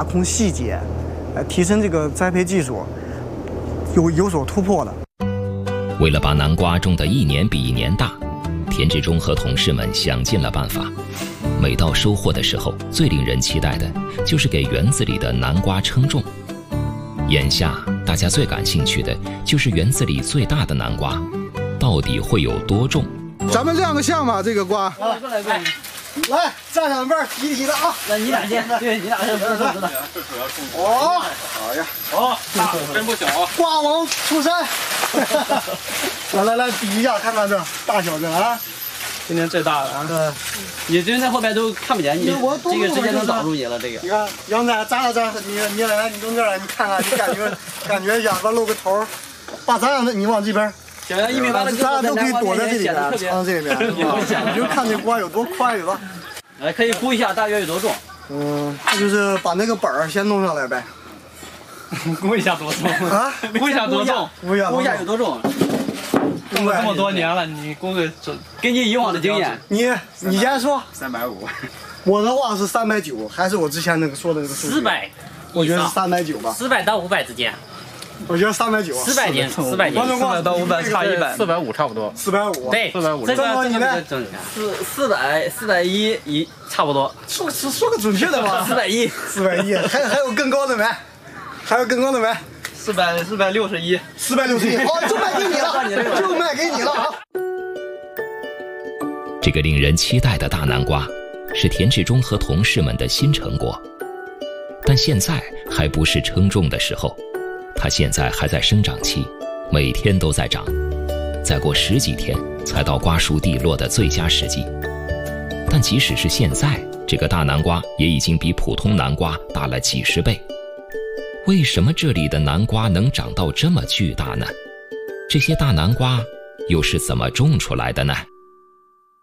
控细节，提升这个栽培技术，有所突破的。 为了把南瓜种得一年比一年大，田志忠和同事们想尽了办法。每到收获的时候，最令人期待的就是给园子里的南瓜称重。眼下大家最感兴趣的就是园子里最大的南瓜，到底会有多重？ 咱们亮个相吧，这个瓜。来，站两边提提的啊！ 那你俩先，对你俩先负责的。 哦， 好呀，哦，大真不小啊！ 瓜王出山。来，比一下，看看这大小这啊。 今天最大的啊！你这在后边都看不见，你这个直接能挡住你了。这个。 你看，杨仔扎了扎，你来，你从这儿来，你看看，你感觉仰着露个头，把咱俩的你往这边。 小杨1米8的， 咱俩都可以躲在这里边，藏这里边。你就看这瓜有多宽有多。 来，可以估一下大约有多重。 那就是把那个本儿先弄上来呗。 估一下多重啊？ 估一下多重？ 估一下有多重？ 种了这么多年了，你估个根据以往的经验， 你先说。 350。 我的话是390，还是我之前那个说的那个数据 ？400。 我觉得是390吧。 400到500之间。 我觉得390。 400斤，400斤。 400到500差100。 450差不多。 450。 对 ，450。 这个你呢 410差不多。 说个准确的吧。 410。 还有更高的没？还有更高的没 461。 461。哦，就卖给你了，就卖给你了啊！ 这个令人期待的大南瓜，是田志忠和同事们的新成果。但现在还不是称重的时候，它现在还在生长期，每天都在长。再过10几天才到瓜熟蒂落的最佳时机。但即使是现在，这个大南瓜也已经比普通南瓜大了几10倍。为什么这里的南瓜能长到这么巨大呢？这些大南瓜又是怎么种出来的呢？